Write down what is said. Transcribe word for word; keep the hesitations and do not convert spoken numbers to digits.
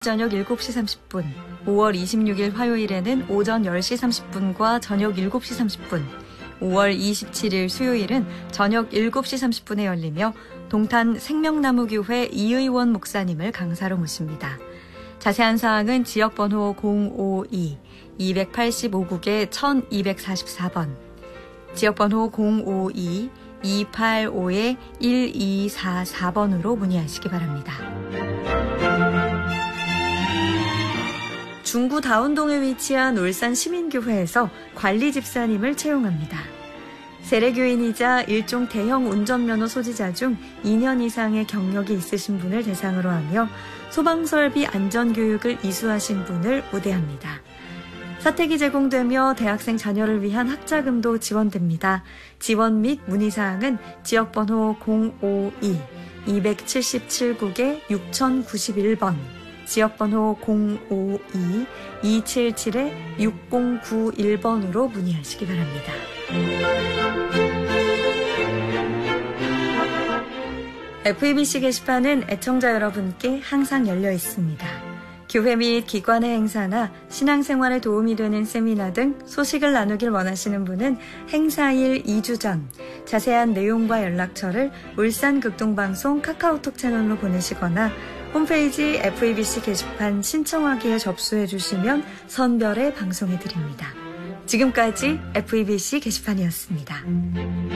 저녁 일곱 시 삼십 분, 오월 이십육일 화요일에는 오전 열 시 삼십 분과 저녁 일곱 시 삼십 분, 오월 이십칠일 수요일은 저녁 일곱 시 삼십 분에 열리며 동탄 생명나무교회 이의원 목사님을 강사로 모십니다. 자세한 사항은 지역번호 공오이 이백팔십오국에 천이백사십사 번, 지역번호 공오이 이팔오에 일이사사 번으로 문의하시기 바랍니다. 중구 다운동에 위치한 울산 시민교회에서 관리 집사님을 채용합니다. 세례교인이자 일종 대형 운전면허 소지자 중 이 년 이상의 경력이 있으신 분을 대상으로 하며 소방설비 안전교육을 이수하신 분을 우대합니다. 사택이 제공되며 대학생 자녀를 위한 학자금도 지원됩니다. 지원 및 문의사항은 지역번호 공오이 이백칠십칠국에 육천구십일 번, 지역번호 공오이 이칠칠에 육공구일 번으로 문의하시기 바랍니다. 에프이비씨 게시판은 애청자 여러분께 항상 열려 있습니다. 교회 및 기관의 행사나 신앙생활에 도움이 되는 세미나 등 소식을 나누길 원하시는 분은 행사일 이 주 전 자세한 내용과 연락처를 울산극동방송 카카오톡 채널로 보내시거나 홈페이지 에프이비씨 게시판 신청하기에 접수해 주시면 선별해 방송해 드립니다. 지금까지 에프이비씨 게시판이었습니다.